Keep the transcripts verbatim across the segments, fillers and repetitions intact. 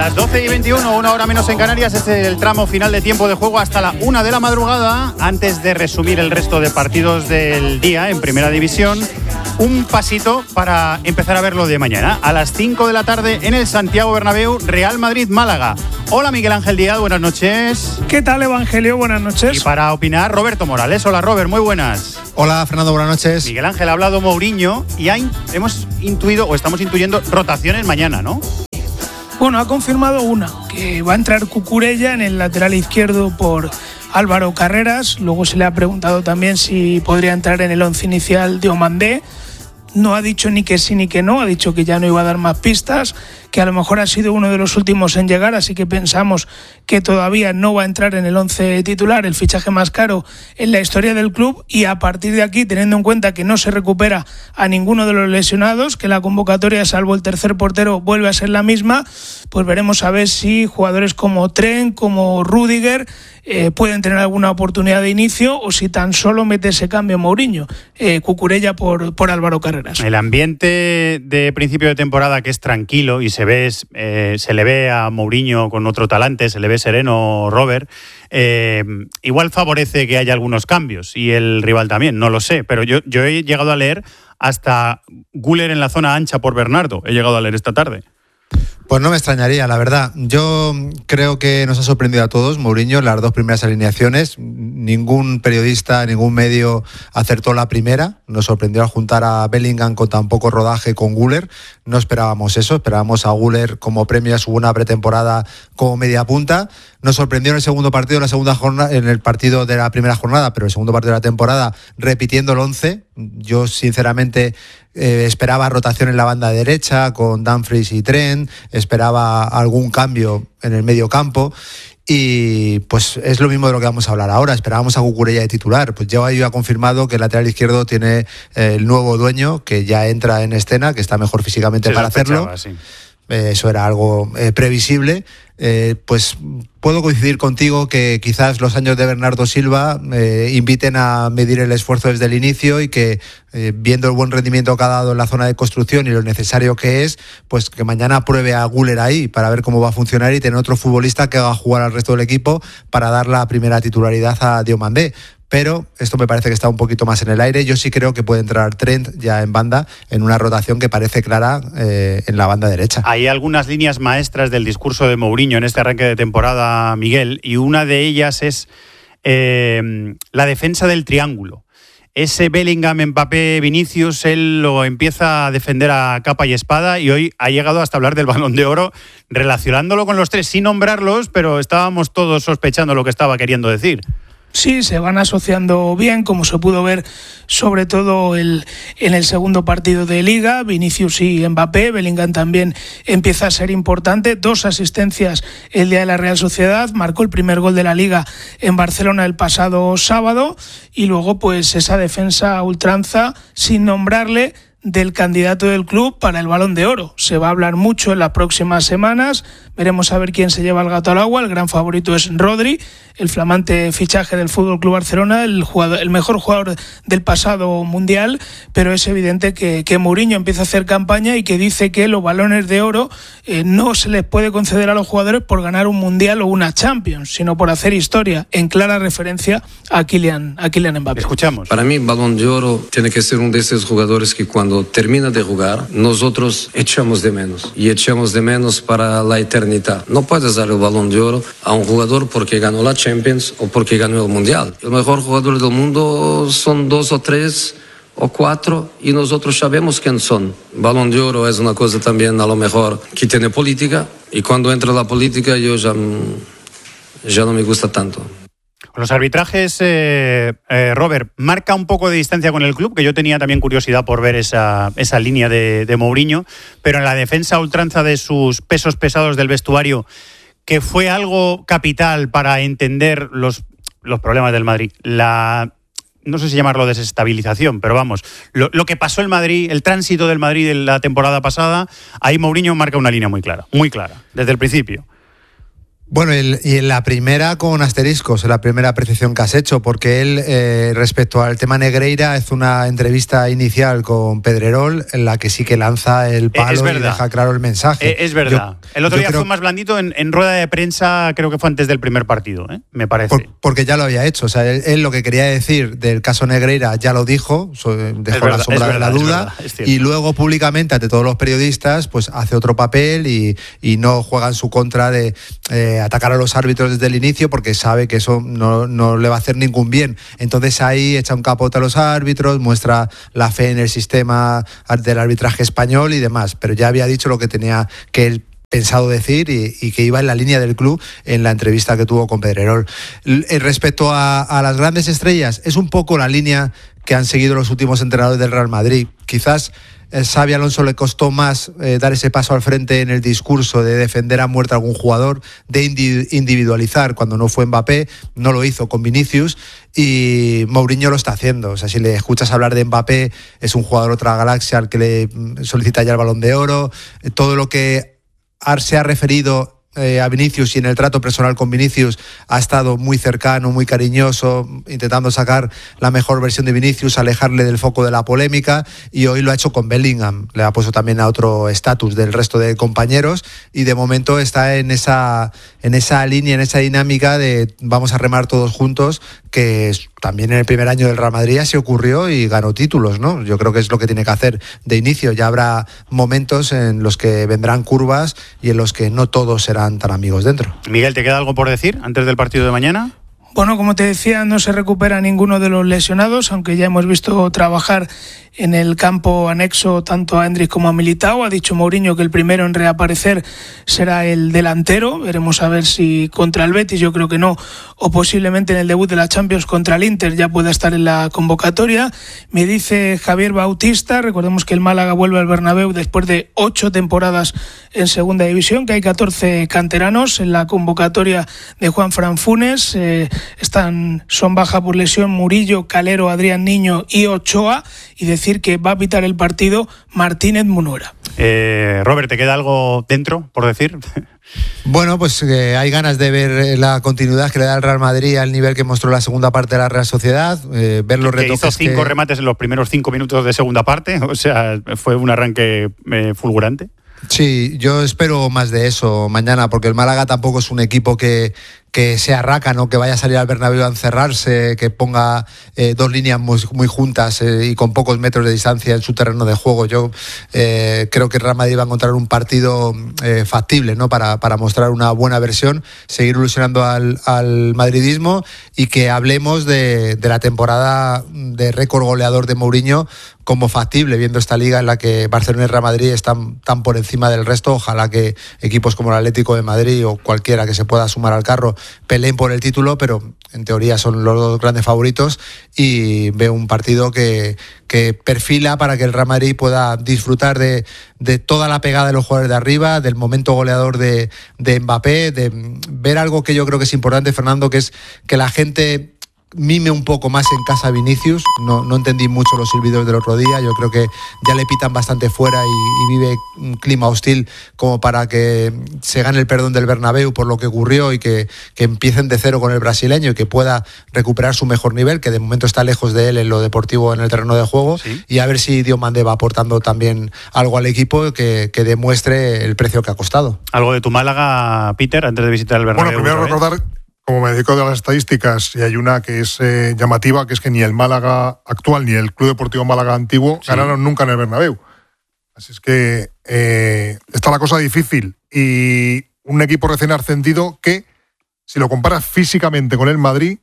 Las doce y veintiuno, una hora menos en Canarias, es el tramo final de tiempo de juego hasta la una de la madrugada. Antes de resumir el resto de partidos del día en Primera División, un pasito para empezar a ver lo de mañana. A las cinco de la tarde en el Santiago Bernabéu, Real Madrid-Málaga. Hola Miguel Ángel Díaz, buenas noches. ¿Qué tal, Evangelio? Buenas noches. Y para opinar, Roberto Morales. Hola Robert, muy buenas. Hola Fernando, buenas noches. Miguel Ángel, ha hablado Mourinho y ha in- hemos intuido o estamos intuyendo rotaciones mañana, ¿no? Bueno, ha confirmado una, que va a entrar Cucurella en el lateral izquierdo por Álvaro Carreras. Luego se le ha preguntado también si podría entrar en el once inicial Diomandé. No ha dicho ni que sí ni que no, ha dicho que ya no iba a dar más pistas, que a lo mejor ha sido uno de los últimos en llegar, así que pensamos que todavía no va a entrar en el once titular, el fichaje más caro en la historia del club, y a partir de aquí, teniendo en cuenta que no se recupera a ninguno de los lesionados, que la convocatoria, salvo el tercer portero, vuelve a ser la misma, pues veremos a ver si jugadores como Trent, como Rüdiger, eh, pueden tener alguna oportunidad de inicio, o si tan solo mete ese cambio Mourinho, eh, Cucurella por, por Álvaro Carreras. El ambiente de principio de temporada, que es tranquilo y se ve, eh, se le ve a Mourinho con otro talante, se le ve sereno, Robert, eh, igual favorece que haya algunos cambios, y el rival también, no lo sé, pero yo, yo he llegado a leer hasta Güler en la zona ancha por Bernardo, he llegado a leer esta tarde. Pues no me extrañaría, la verdad. Yo creo que nos ha sorprendido a todos Mourinho en las dos primeras alineaciones. Ningún periodista, ningún medio acertó la primera. Nos sorprendió al juntar a Bellingham con tan poco rodaje con Güler. No esperábamos eso, esperábamos a Güler como premio a su buena pretemporada como media punta. Nos sorprendió en el segundo partido, en la segunda jornada, en el partido de la primera jornada, pero el segundo partido de la temporada, repitiendo el once. Yo, sinceramente, eh, esperaba rotación en la banda derecha con Dumfries y Trent, esperaba algún cambio en el medio campo. Y pues es lo mismo de lo que vamos a hablar ahora. Esperábamos a Cucurella de titular. Pues ya ha confirmado que el lateral izquierdo tiene eh, el nuevo dueño, que ya entra en escena, que está mejor físicamente sí, para hacerlo. Sí. Eh, eso era algo eh, previsible. Eh, pues puedo coincidir contigo que quizás los años de Bernardo Silva eh, inviten a medir el esfuerzo desde el inicio, y que eh, viendo el buen rendimiento que ha dado en la zona de construcción y lo necesario que es, pues que mañana pruebe a Güler ahí para ver cómo va a funcionar y tener otro futbolista que haga jugar al resto del equipo para dar la primera titularidad a Diomandé. Pero esto me parece que está un poquito más en el aire. Yo sí creo que puede entrar Trent ya en banda, en una rotación que parece clara eh, en la banda derecha. Hay algunas líneas maestras del discurso de Mourinho en este arranque de temporada, Miguel, y una de ellas es eh, la defensa del triángulo. Ese Bellingham, Mbappé, Vinicius, él lo empieza a defender a capa y espada, y hoy ha llegado hasta hablar del Balón de Oro, relacionándolo con los tres, sin nombrarlos, pero estábamos todos sospechando lo que estaba queriendo decir. Sí, se van asociando bien, como se pudo ver sobre todo el, en el segundo partido de Liga. Vinicius y Mbappé, Bellingham también empieza a ser importante. Dos asistencias el día de la Real Sociedad, marcó el primer gol de la Liga en Barcelona el pasado sábado, y luego pues esa defensa a ultranza, sin nombrarle, del candidato del club para el Balón de Oro. Se va a hablar mucho en las próximas semanas, veremos a ver quién se lleva el gato al agua. El gran favorito es Rodri, el flamante fichaje del F C Barcelona, el, jugador, el mejor jugador del pasado mundial, pero es evidente que, que Mourinho empieza a hacer campaña y que dice que los balones de oro eh, no se les puede conceder a los jugadores por ganar un mundial o una Champions, sino por hacer historia, en clara referencia a Kylian, a Kylian Mbappé. Escuchamos. Para mí, Balón de Oro tiene que ser uno de esos jugadores que cuando termina de jugar, nosotros echamos de menos, y echamos de menos para la eternidad. No puedes dar el Balón de Oro a un jugador porque ganó la Champions o porque ganó el Mundial. El mejor jugador del mundo son dos o tres o cuatro, y nosotros sabemos quién son. Balón de Oro es una cosa también a lo mejor que tiene política, y cuando entra la política yo ya, ya no me gusta tanto. Los arbitrajes, eh, eh, Robert, marca un poco de distancia con el club, que yo tenía también curiosidad por ver esa, esa línea de, de Mourinho, pero en la defensa a ultranza de sus pesos pesados del vestuario, que fue algo capital para entender los, los problemas del Madrid. La, no sé si llamarlo desestabilización, pero vamos, lo, lo que pasó el Madrid, el tránsito del Madrid de la temporada pasada, ahí Mourinho marca una línea muy clara, muy clara, desde el principio. Bueno, el, y en la primera con asteriscos, en la primera apreciación que has hecho, porque él, eh, respecto al tema Negreira, hace una entrevista inicial con Pedrerol en la que sí que lanza el palo y deja claro el mensaje. Eh, es verdad. Yo, el otro día creo, fue más blandito en, en rueda de prensa, creo que fue antes del primer partido, ¿eh? me parece. Por, porque ya lo había hecho. O sea, él, él lo que quería decir del caso Negreira ya lo dijo, so, dejó verdad, la sombra verdad, de la duda, es verdad, es y luego públicamente ante todos los periodistas pues hace otro papel y, y no juega en su contra de... Eh, atacar a los árbitros desde el inicio porque sabe que eso no, no le va a hacer ningún bien. Entonces ahí echa un capote a los árbitros, muestra la fe en el sistema del arbitraje español y demás, pero ya había dicho lo que tenía que él pensado decir y, y que iba en la línea del club en la entrevista que tuvo con Pedrerol. L- respecto a, a las grandes estrellas, es un poco la línea que han seguido los últimos entrenadores del Real Madrid. Quizás Xabi Alonso le costó más eh, dar ese paso al frente en el discurso de defender a muerte a algún jugador, de indi- individualizar cuando no fue Mbappé, no lo hizo con Vinicius y Mourinho lo está haciendo. O sea, si le escuchas hablar de Mbappé, es un jugador de otra galaxia al que le solicita ya el Balón de Oro, eh, todo lo que se ha referido Eh, a Vinicius y en el trato personal con Vinicius ha estado muy cercano, muy cariñoso, intentando sacar la mejor versión de Vinicius, alejarle del foco de la polémica, y hoy lo ha hecho con Bellingham, le ha puesto también a otro estatus del resto de compañeros y de momento está en esa, en esa línea, en esa dinámica de vamos a remar todos juntos, que también en el primer año del Real Madrid se ocurrió y ganó títulos, ¿no? Yo creo que es lo que tiene que hacer de inicio. Ya habrá momentos en los que vendrán curvas y en los que no todos serán tan amigos dentro. Miguel, ¿te queda algo por decir antes del partido de mañana? Bueno, como te decía, no se recupera ninguno de los lesionados, aunque ya hemos visto trabajar en el campo anexo tanto a Endrick como a Militao. Ha dicho Mourinho que el primero en reaparecer será el delantero. Veremos a ver si contra el Betis, yo creo que no, o posiblemente en el debut de la Champions contra el Inter ya pueda estar en la convocatoria. Me dice Javier Bautista, recordemos que el Málaga vuelve al Bernabéu después de ocho temporadas en segunda división, que hay catorce canteranos en la convocatoria de Juan Fran Funes. Eh, están, son baja por lesión Murillo, Calero, Adrián Niño y Ochoa, y decir que va a pitar el partido Martínez Munuera. Eh, Robert, ¿te queda algo dentro por decir? Bueno, pues eh, hay ganas de ver la continuidad que le da el Real Madrid al nivel que mostró la segunda parte de la Real Sociedad, eh, ver los que retoques hizo cinco que... remates en los primeros cinco minutos de segunda parte, o sea, fue un arranque eh, fulgurante. Sí, yo espero más de eso mañana, porque el Málaga tampoco es un equipo que, que sea raca, ¿no? Que vaya a salir al Bernabéu a encerrarse, que ponga eh, dos líneas muy, muy juntas eh, y con pocos metros de distancia en su terreno de juego. Yo eh, creo que el Real Madrid va a encontrar un partido eh, factible, ¿no? Para, para mostrar una buena versión, seguir ilusionando al, al madridismo y que hablemos de, de la temporada de récord goleador de Mourinho como factible, viendo esta liga en la que Barcelona y Real Madrid están tan por encima del resto. Ojalá que equipos como el Atlético de Madrid o cualquiera que se pueda sumar al carro peleen por el título, pero en teoría son los dos grandes favoritos, y veo un partido que, que perfila para que el Real Madrid pueda disfrutar de, de toda la pegada de los jugadores de arriba, del momento goleador de, de Mbappé, de ver algo que yo creo que es importante, Fernando, que es que la gente mime un poco más en casa a Vinicius. No, no entendí mucho los silbidos del otro día, yo creo que ya le pitan bastante fuera y, y vive un clima hostil como para que se gane el perdón del Bernabéu por lo que ocurrió y que, que empiecen de cero con el brasileño y que pueda recuperar su mejor nivel, que de momento está lejos de él en lo deportivo en el terreno de juego. ¿Sí? Y a ver si Diomande va aportando también algo al equipo que, que demuestre el precio que ha costado. ¿Algo de tu Málaga, Peter, antes de visitar el Bernabéu? Bueno, primero recordar, como me dedico de las estadísticas, y hay una que es eh, llamativa, que es que ni el Málaga actual ni el Club Deportivo Málaga antiguo sí. ganaron nunca en el Bernabéu. Así es que eh, está la cosa difícil. Y un equipo recién ascendido que, si lo comparas físicamente con el Madrid,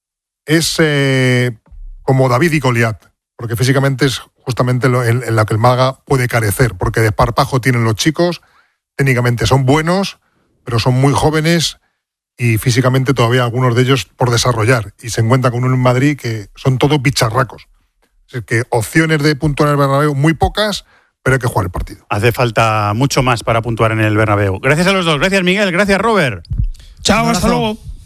es eh, como David y Goliat, porque físicamente es justamente lo, en, en lo que el Málaga puede carecer, porque desparpajo tienen los chicos, técnicamente son buenos, pero son muy jóvenes, y físicamente todavía algunos de ellos por desarrollar, y se encuentra con un Madrid que son todos bicharracos. Así que opciones de puntuar en el Bernabéu muy pocas, pero hay que jugar el partido. Hace falta mucho más para puntuar en el Bernabéu. Gracias a los dos. Gracias, Miguel. Gracias, Robert. Chao, hasta luego.